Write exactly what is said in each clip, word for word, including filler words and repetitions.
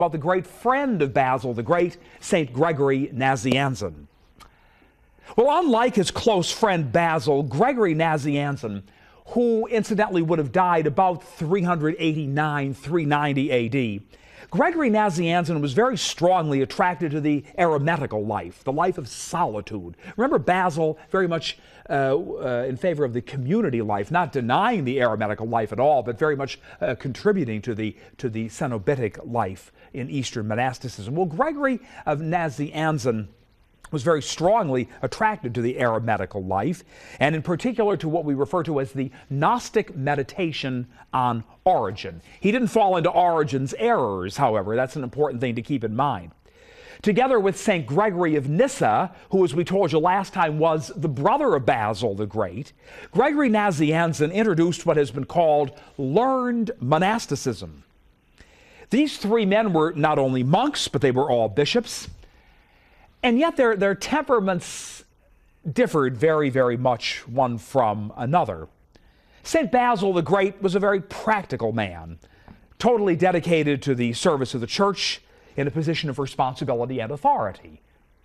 about the great friend of Basil the Great, Saint Gregory Nazianzen. Well, unlike his close friend Basil, Gregory Nazianzen, who incidentally would have died about three eighty-nine, three ninety A D, Gregory Nazianzen was very strongly attracted to the eremitical life, the life of solitude. Remember Basil very much uh, uh, in favor of the community life, not denying the eremitical life at all, but very much uh, contributing to the, to the cenobitic life in Eastern monasticism. Well, Gregory of Nazianzen was very strongly attracted to the eremitical life, and in particular to what we refer to as the Gnostic meditation on Origen. He didn't fall into Origen's errors, however. That's an important thing to keep in mind. Together with Saint Gregory of Nyssa, who, as we told you last time, was the brother of Basil the Great, Gregory Nazianzen introduced what has been called learned monasticism. These three men were not only monks, but they were all bishops. And yet their, their temperaments differed very, very much one from another. Saint Basil the Great was a very practical man, totally dedicated to the service of the church in a position of responsibility and authority.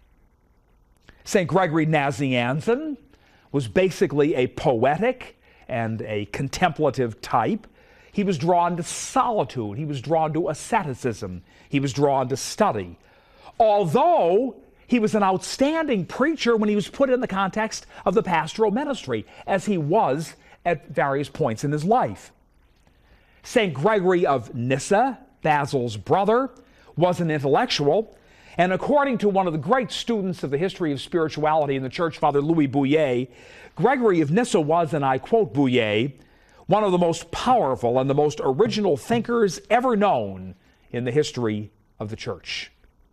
Saint Gregory Nazianzen was basically a poetic and a contemplative type. He was drawn to solitude. He was drawn to asceticism. He was drawn to study. Although he was an outstanding preacher when he was put in the context of the pastoral ministry, as he was at various points in his life. Saint Gregory of Nyssa, Basil's brother, was an intellectual, and according to one of the great students of the history of spirituality in the church, Father Louis Bouillet, Gregory of Nyssa was, and I quote Bouillet, one of the most powerful and the most original thinkers ever known in the history of the church.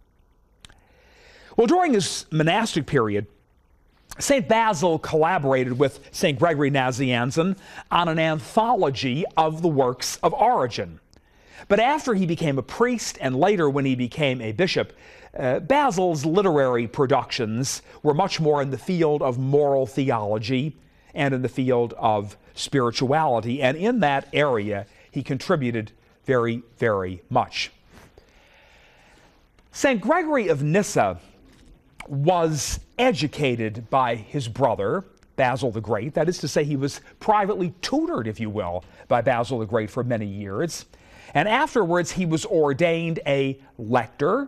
Well, during his monastic period, Saint Basil collaborated with Saint Gregory Nazianzen on an anthology of the works of Origen. But after he became a priest, and later when he became a bishop, uh, Basil's literary productions were much more in the field of moral theology and in the field of spirituality. And in that area, he contributed very, very much. Saint Gregory of Nyssa was educated by his brother, Basil the Great. That is to say, he was privately tutored, if you will, by Basil the Great for many years. And afterwards, he was ordained a lector.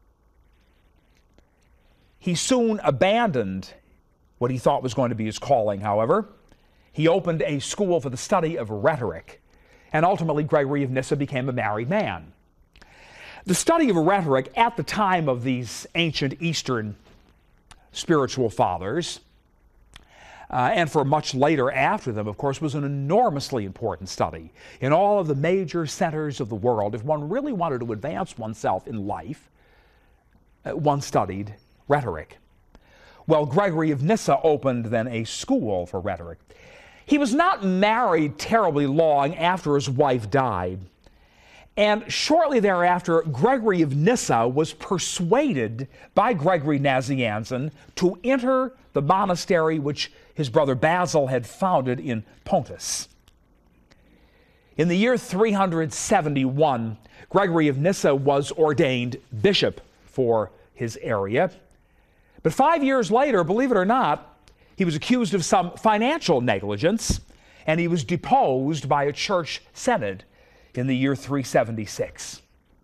He soon abandoned what he thought was going to be his calling, however. He opened a school for the study of rhetoric. And ultimately, Gregory of Nyssa became a married man. The study of rhetoric at the time of these ancient Eastern spiritual fathers, uh, and for much later after them, of course, was an enormously important study. In all of the major centers of the world, if one really wanted to advance oneself in life, uh, one studied rhetoric. Well, Gregory of Nyssa opened then a school for rhetoric. He was not married terribly long after his wife died. And shortly thereafter, Gregory of Nyssa was persuaded by Gregory Nazianzen to enter the monastery which his brother Basil had founded in Pontus. In the year three seventy-one, Gregory of Nyssa was ordained bishop for his area. But five years later, believe it or not, he was accused of some financial negligence, and he was deposed by a church synod in the year three seventy-six.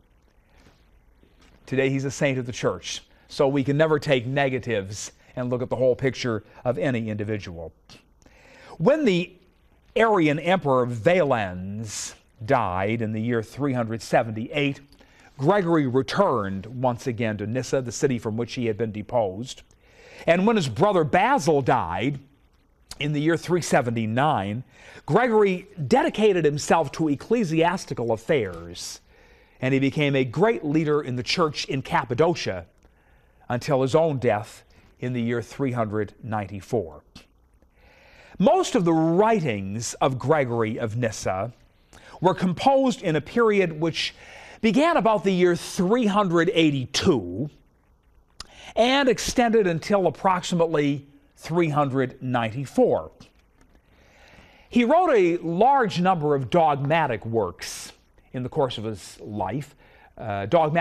Today he's a saint of the church, so we can never take negatives and look at the whole picture of any individual. When the Arian emperor Valens died in the year three seventy-eight, Gregory returned once again to Nyssa, the city from which he had been deposed. And when his brother Basil died in the year three seventy-nine, Gregory dedicated himself to ecclesiastical affairs, and he became a great leader in the church in Cappadocia until his own death in the year three ninety-four. Most of the writings of Gregory of Nyssa were composed in a period which began about the year three eighty-two and extended until approximately three ninety-four. He wrote a large number of dogmatic works in the course of his life. Uh, dogmatic